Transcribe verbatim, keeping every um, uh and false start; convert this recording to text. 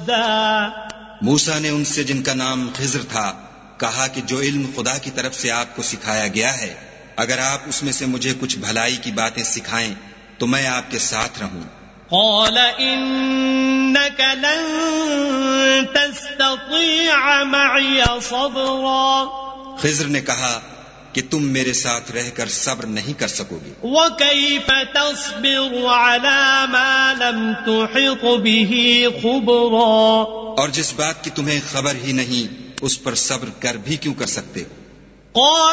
رشدا। मूसा ने उनसे जिनका नाम खिज्र था कहा कि जो इल्म खुदा की तरफ से आपको सिखाया गया है, अगर आप उसमें से मुझे कुछ भलाई की बातें सिखाएं तो मैं आपके साथ रहूं। قال إنك لن تستطيع معي صبرا। खिज्र ने कहा कि तुम मेरे साथ रहकर सब्र नहीं कर सकोगे। وكيف تصبر على ما لم تحط به خبرا। और जिस बात की तुम्हें खबर ही नहीं उस पर सब्र कर भी क्यों कर सकते हो।